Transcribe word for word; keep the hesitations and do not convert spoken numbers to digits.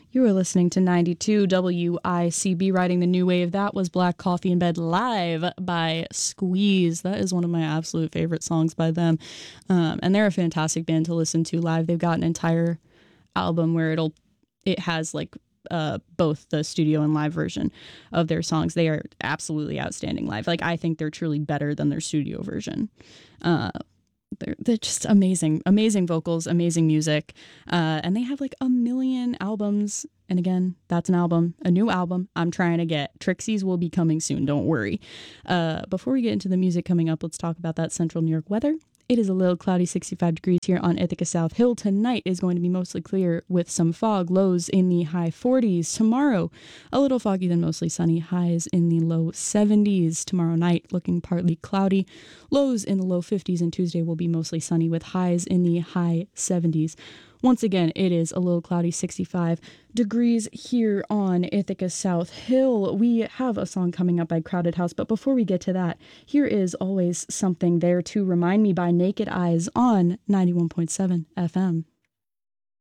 You were listening to ninety-two W I C B, riding the new wave. That was Black Coffee in Bed live by Squeeze. That is one of my absolute favorite songs by them. Um, and they're a fantastic band to listen to live. They've got an entire album where it'll it has like uh, both the studio and live version of their songs. They are absolutely outstanding live. Like, I think they're truly better than their studio version. Uh, They're, they're just amazing, amazing vocals, amazing music. Uh, and they have like a million albums. And again, that's an album, a new album I'm trying to get. Trixie's will be coming soon. Don't worry. Uh, before we get into the music coming up, let's talk about that central New York weather. It is a little cloudy, sixty-five degrees here on Ithaca South Hill. Tonight is going to be mostly clear with some fog, lows in the high forties. Tomorrow, a little foggy, then mostly sunny, highs in the low seventies. Tomorrow night, looking partly cloudy, lows in the low fifties, and Tuesday will be mostly sunny with highs in the high seventies. Once again, it is a little cloudy, sixty-five degrees here on Ithaca South Hill. We have a song coming up by Crowded House, but before we get to that, here is Always Something There to Remind Me by Naked Eyes on ninety-one point seven F M.